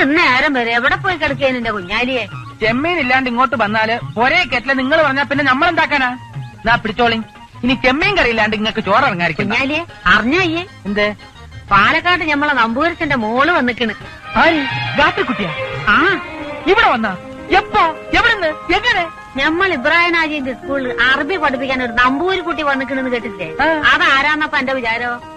നേരം വരെ എവിടെ പോയി കിടക്കേന് എന്റെ കുഞ്ഞാലിയെ? ചെമ്മീൻ ഇല്ലാണ്ട് ഇങ്ങോട്ട് വന്നാല് ഒരേ കെറ്റില് നിങ്ങൾ പറഞ്ഞാ പിന്നെ നമ്മളെന്താക്കാനാ? നാ പിടിച്ചോളി, ഇനി ചെമ്മീൻ കറി ഇല്ലാണ്ട് ഇങ്ങക്ക് ചോറിറങ്ങായിരിക്കും. കുഞ്ഞാലിയെ അറിഞ്ഞയ്യേ? എന്ത്? പാലക്കാട് ഞമ്മളെ നമ്പൂരിച്ചന്റെ മോള് വന്നിക്കണ്. ഗാത്രിക്കുട്ടിയാ? ആ, ഇവിടെ വന്നാ? എപ്പോ? എവിടുന്ന്? എങ്ങനെ? ഞമ്മൾ ഇബ്രാഹിം ഹാജിന്റെ സ്കൂളിൽ അറബി പഠിപ്പിക്കാൻ ഒരു നമ്പൂരി കുട്ടി വന്നിക്കണെന്ന് കേട്ടില്ലേ? അതാരാന്നപ്പ എന്റെ വിചാരോ?